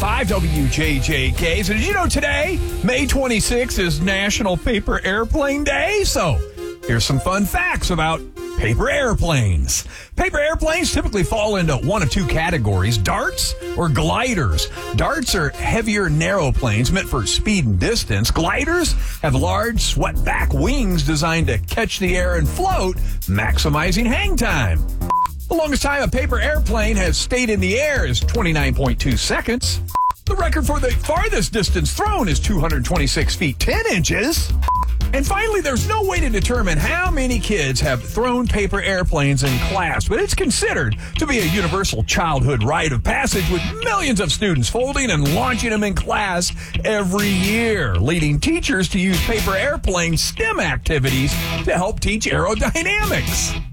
5 WJJK. So did you know today, May 26th, is National Paper Airplane Day? So here's some fun facts about paper airplanes. Paper airplanes typically fall into one of two categories, darts or gliders. Darts are heavier, narrow planes meant for speed and distance. Gliders have large, swept-back wings designed to catch the air and float, maximizing hang time. The longest time a paper airplane has stayed in the air is 29.2 seconds. The record for the farthest distance thrown is 226 feet 10 inches. And finally, there's no way to determine how many kids have thrown paper airplanes in class, but it's considered to be a universal childhood rite of passage, with millions of students folding and launching them in class every year, leading teachers to use paper airplane STEM activities to help teach aerodynamics.